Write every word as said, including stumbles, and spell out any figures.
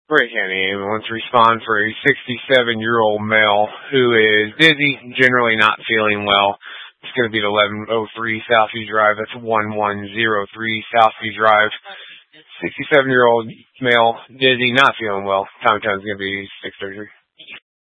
Great County Ambulance respond for a sixty-seven-year-old male who is dizzy, generally not feeling well. It's going to be at eleven oh three Southview Drive. That's eleven oh three Southview Drive. sixty-seven-year-old male, dizzy, not feeling well. Time time's going to be six thirty.